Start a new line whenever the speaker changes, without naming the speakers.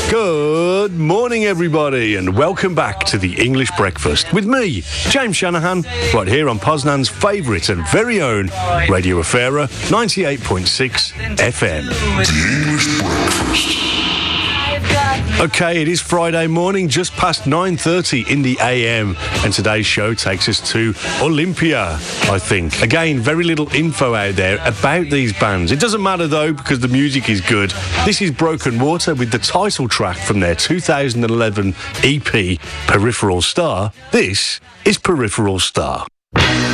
Good morning, everybody, and welcome back to the English Breakfast with me, James Shanahan, right here on Poznan's favourite and very own Radio Afera 98.6 FM.
The English Breakfast.
Okay, it is Friday morning, just past 9:30 in the AM, and today's show takes us to Olympia, I think. Again, very little info out there about these bands. It doesn't matter, though, because the music is good. This is Broken Water with the title track from their 2011 EP, Peripheral Star. This is Peripheral Star.